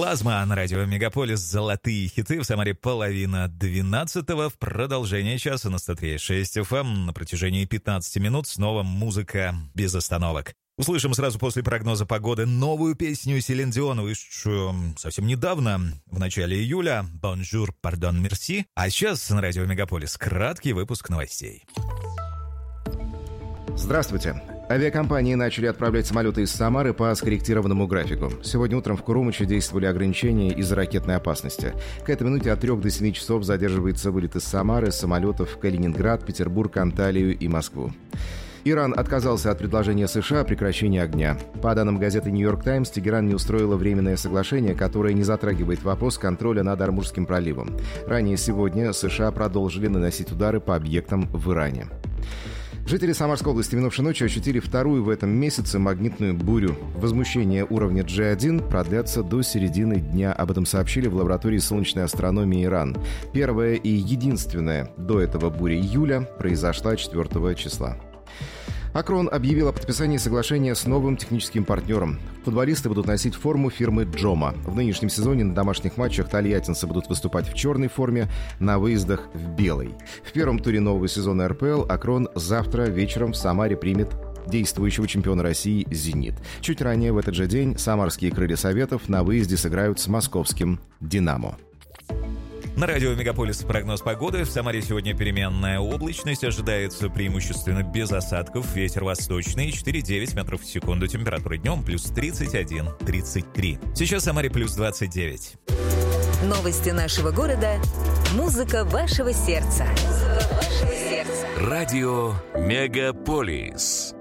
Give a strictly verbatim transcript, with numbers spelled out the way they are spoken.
Плазма на радио Мегаполис. Золотые хиты. В Самаре половина двенадцатого. В продолжение часа на сто три и шесть эф эм на протяжении пятнадцати минут снова музыка без остановок. Услышим сразу после прогноза погоды новую песню Селин Дион, вышедшую совсем недавно, в начале июля. «Bonjour, pardon, merci». А сейчас на радио Мегаполис краткий выпуск новостей. Здравствуйте. Авиакомпании начали отправлять самолеты из Самары по скорректированному графику. Сегодня утром в Курумыче действовали ограничения из-за ракетной опасности. К этой минуте от трёх до семи часов задерживается вылет из Самары самолетов в Калининград, Петербург, Анталию и Москву. Иран отказался от предложения США о прекращении огня. По данным газеты «Нью-Йорк Таймс», Тегеран не устроило временное соглашение, которое не затрагивает вопрос контроля над Ормузским проливом. Ранее сегодня США продолжили наносить удары по объектам в Иране. Жители Самарской области минувшей ночью ощутили вторую в этом месяце магнитную бурю. Возмущение уровня джи один продлятся до середины дня. Об этом сообщили в лаборатории солнечной астрономии Иран. Первая и единственная до этого буря июля произошла четвёртого числа. Акрон объявил о подписании соглашения с новым техническим партнером. Футболисты будут носить форму фирмы «Джома». В нынешнем сезоне на домашних матчах тольяттинцы будут выступать в черной форме, на выездах в белой. В первом туре нового сезона эр пэ эл Акрон завтра вечером в Самаре примет действующего чемпиона России «Зенит». Чуть ранее в этот же день самарские «Крылья Советов» на выезде сыграют с московским «Динамо». На радио Мегаполис прогноз погоды. В Самаре сегодня переменная облачность. Ожидается преимущественно без осадков. Ветер восточный, четыре девять метров в секунду. Температура днем плюс тридцать один - тридцать три. Сейчас в Самаре плюс двадцать девять. Новости нашего города. Музыка вашего сердца. Музыка вашего сердца. Радио Мегаполис.